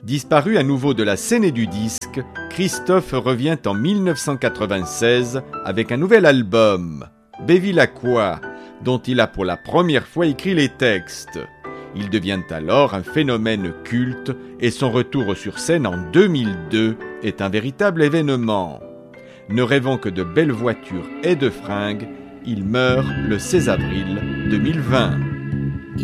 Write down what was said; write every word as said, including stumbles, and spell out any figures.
Disparu à nouveau de la scène et du disque, Christophe revient en mille neuf cent quatre-vingt-seize avec un nouvel album, Bevilacqua, dont il a pour la première fois écrit les textes. Il devient alors un phénomène culte et son retour sur scène en deux mille deux est un véritable événement. Ne rêvant que de belles voitures et de fringues, il meurt le seize avril deux mille vingt.